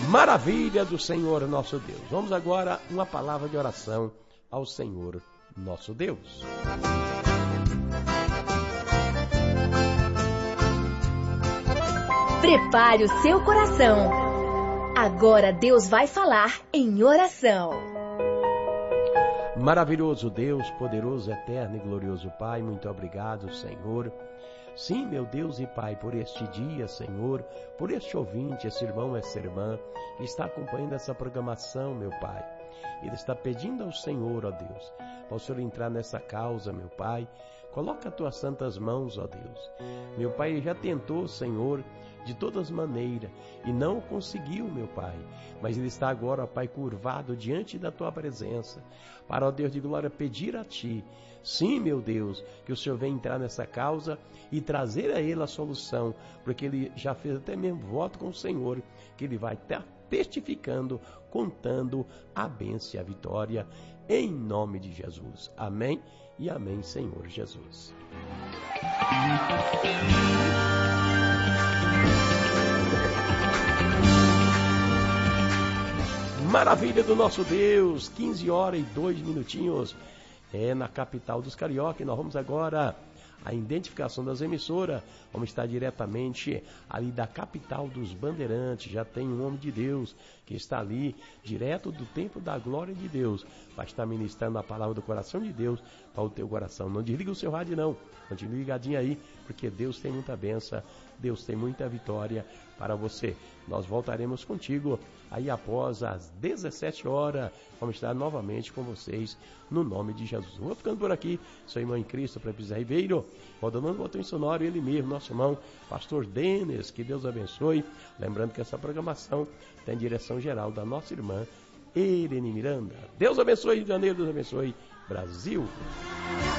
Maravilha do Senhor nosso Deus. Vamos agora uma palavra de oração ao Senhor nosso Deus. Prepare o seu coração. Agora Deus vai falar em oração. Maravilhoso Deus, poderoso, eterno e glorioso Pai, muito obrigado, Senhor. Sim, meu Deus e Pai, por este dia, Senhor, por este ouvinte, esse irmão, essa irmã, que está acompanhando essa programação, meu Pai. Ele está pedindo ao Senhor, ó Deus, para o Senhor entrar nessa causa, meu Pai. Coloca as tuas santas mãos, ó Deus. Meu Pai, ele já tentou, Senhor, de todas maneiras, e não conseguiu, meu Pai. Mas ele está agora, ó Pai, curvado diante da tua presença, para, ó Deus de glória, pedir a ti. Sim, meu Deus, que o Senhor venha entrar nessa causa e trazer a ele a solução, porque ele já fez até mesmo voto com o Senhor, que ele vai estar testificando, contando a bênção e a vitória, em nome de Jesus. Amém e amém, Senhor Jesus. Maravilha do nosso Deus, 15 horas e 2 minutinhos. É na capital dos carioca. E nós vamos agora a identificação das emissoras. Vamos estar diretamente ali da capital dos Bandeirantes. Já tem um homem de Deus que está ali, direto do templo da glória de Deus. Vai estar ministrando a palavra do coração de Deus para o teu coração. Não desliga o seu rádio não, continue ligadinho aí, porque Deus tem muita bênção, Deus tem muita vitória para você. Nós voltaremos contigo aí após as 17 horas. Vamos estar novamente com vocês no nome de Jesus. Vou ficando por aqui, seu irmão em Cristo, Presbítero Ribeiro, rodando o botão sonoro, ele mesmo, nosso irmão, pastor Denis, que Deus abençoe. Lembrando que essa programação tem direção geral da nossa irmã Irene Miranda. Deus abençoe Rio de Janeiro, Deus abençoe Brasil.